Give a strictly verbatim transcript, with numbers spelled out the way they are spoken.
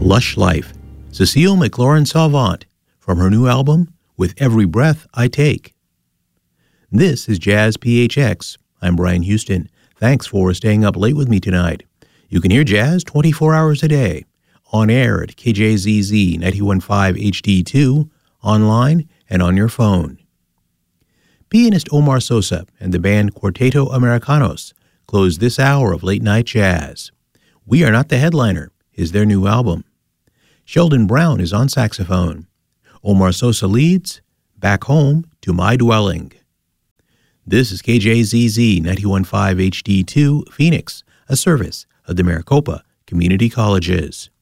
Lush Life, Cecile McLaurin-Salvant, from her new album, With Every Breath I Take. This is Jazz P H X. I'm Brian Houston. Thanks for staying up late with me tonight. You can hear jazz twenty-four hours a day, on air at K J Z Z ninety-one point five H D two, online, and on your phone. Pianist Omar Sosa and the band Quarteto Americanos close this hour of late-night jazz. We Are Not the Headliner is their new album. Sheldon Brown is on saxophone. Omar Sosa leads, Back Home to My Dwelling. This is K J Z Z ninety-one point five H D two, Phoenix, a service of the Maricopa Community Colleges.